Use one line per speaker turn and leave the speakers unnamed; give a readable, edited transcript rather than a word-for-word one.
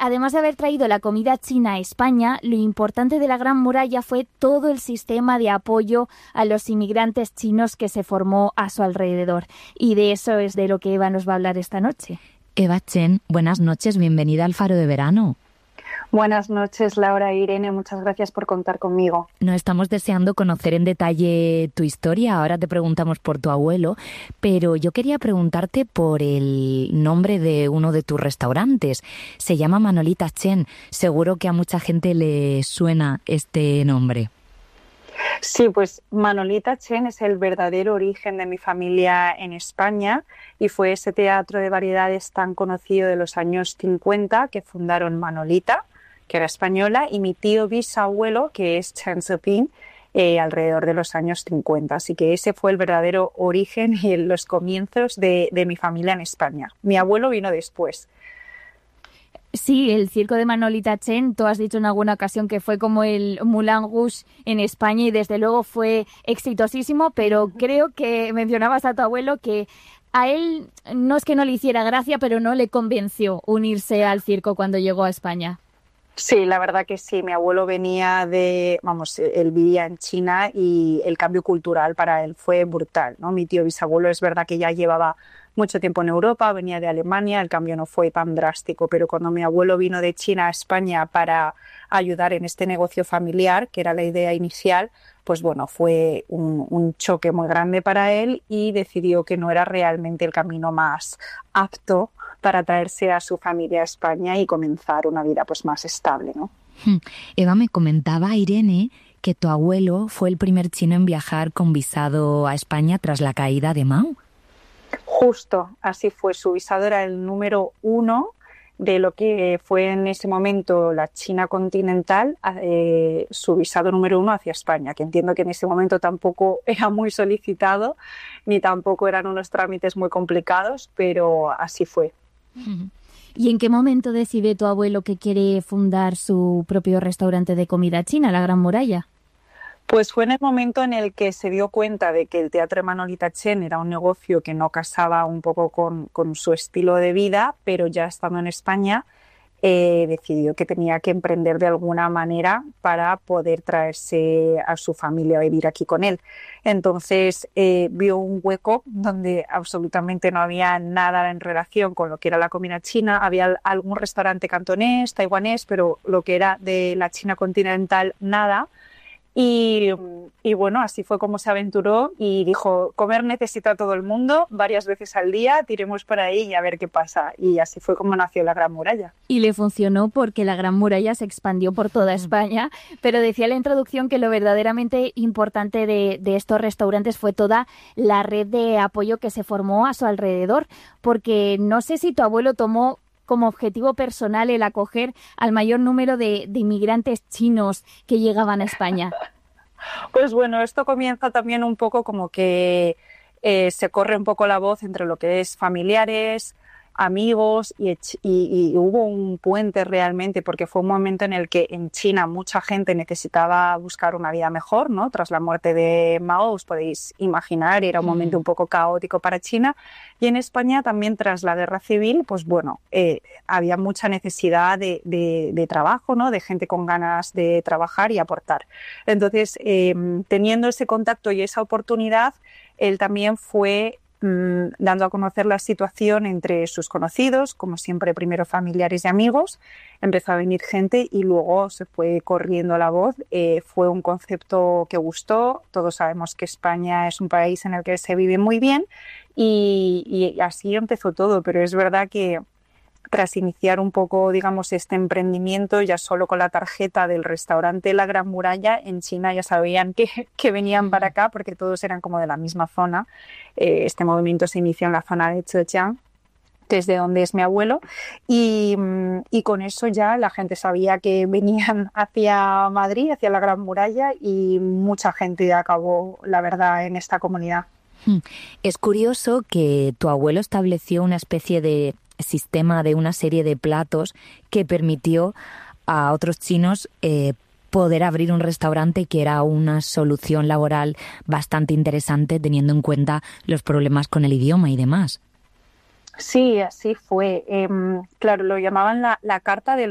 además de haber traído la comida china a España, lo importante de la Gran Muralla fue todo el sistema de apoyo a los inmigrantes chinos que se formó a su alrededor. Y de eso es de lo que Eva nos va a hablar esta noche.
Eva Chen, buenas noches, bienvenida al Faro de Verano.
Buenas noches, Laura e Irene, muchas gracias por contar conmigo.
No estamos deseando conocer en detalle tu historia, ahora te preguntamos por tu abuelo, pero yo quería preguntarte por el nombre de uno de tus restaurantes. Se llama Manolita Chen, seguro que a mucha gente le suena este nombre.
Sí, pues Manolita Chen es el verdadero origen de mi familia en España y fue ese teatro de variedades tan conocido de los años 50 que fundaron Manolita, que era española, y mi tío bisabuelo, que es Chen Zeping, alrededor de los años 50. Así que ese fue el verdadero origen y los comienzos de mi familia en España. Mi abuelo vino después.
Sí, el circo de Manolita Chen, tú has dicho en alguna ocasión que fue como el Moulin Rouge en España y desde luego fue exitosísimo, pero creo que mencionabas a tu abuelo que a él no es que no le hiciera gracia, pero no le convenció unirse al circo cuando llegó a España.
Sí, la verdad que sí. Mi abuelo venía él vivía en China y el cambio cultural para él fue brutal, ¿no? Mi tío bisabuelo es verdad que ya llevaba mucho tiempo en Europa, venía de Alemania, el cambio no fue tan drástico, pero cuando mi abuelo vino de China a España para ayudar en este negocio familiar, que era la idea inicial, pues bueno, fue un choque muy grande para él y decidió que no era realmente el camino más apto para traerse a su familia a España y comenzar una vida pues más estable, ¿no?
Eva, me comentaba Irene que tu abuelo fue el primer chino en viajar con visado a España tras la caída de Mao.
Justo, así fue. Su visado era el número 1 de lo que fue en ese momento la China continental, su visado número 1 hacia España, que entiendo que en ese momento tampoco era muy solicitado, ni tampoco eran unos trámites muy complicados, pero así fue.
¿Y en qué momento decide tu abuelo que quiere fundar su propio restaurante de comida china, la Gran Muralla?
Pues fue en el momento en el que se dio cuenta de que el teatro de Manolita Chen era un negocio que no casaba un poco con su estilo de vida, pero ya estando en España decidió que tenía que emprender de alguna manera para poder traerse a su familia a vivir aquí con él. Entonces vio un hueco donde absolutamente no había nada en relación con lo que era la comida china. Había algún restaurante cantonés, taiwanés, pero lo que era de la China continental, nada. Y bueno, así fue como se aventuró y dijo, comer necesita todo el mundo, varias veces al día, tiremos por ahí y a ver qué pasa. Y así fue como nació la Gran Muralla.
Y le funcionó porque la Gran Muralla se expandió por toda España, pero decía en la introducción que lo verdaderamente importante de estos restaurantes fue toda la red de apoyo que se formó a su alrededor, porque no sé si tu abuelo tomó como objetivo personal el acoger al mayor número de inmigrantes chinos que llegaban a España.
Pues bueno, esto comienza también un poco como que se corre un poco la voz entre lo que es familiares, amigos y hubo un puente realmente porque fue un momento en el que en China mucha gente necesitaba buscar una vida mejor, ¿no? Tras la muerte de Mao, os podéis imaginar, era un momento un poco caótico para China y en España también tras la guerra civil, pues bueno, había mucha necesidad de trabajo, ¿no? De gente con ganas de trabajar y aportar. Entonces, teniendo ese contacto y esa oportunidad, él también fue dando a conocer la situación entre sus conocidos, como siempre primero familiares y amigos, empezó a venir gente y luego se fue corriendo la voz, fue un concepto que gustó, todos sabemos que España es un país en el que se vive muy bien y así empezó todo, pero es verdad que tras iniciar un poco, digamos, este emprendimiento, ya solo con la tarjeta del restaurante La Gran Muralla, en China ya sabían que venían para acá porque todos eran como de la misma zona. Este movimiento se inició en la zona de Zhejiang, que es de donde es mi abuelo, y con eso ya la gente sabía que venían hacia Madrid, hacia la Gran Muralla, y mucha gente acabó, la verdad, en esta comunidad.
Es curioso que tu abuelo estableció una especie de sistema de una serie de platos que permitió a otros chinos poder abrir un restaurante, que era una solución laboral bastante interesante teniendo en cuenta los problemas con el idioma y demás.
Sí, así fue. Claro, lo llamaban la carta del